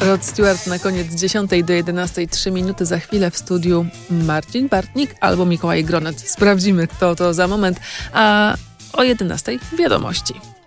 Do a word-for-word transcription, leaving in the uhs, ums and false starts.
Rod Stewart na koniec dziesiątej do jedenastej, trzy minuty za chwilę w studiu Marcin Bartnik albo Mikołaj Gronet. Sprawdzimy, kto to za moment. A o jedenastej wiadomości.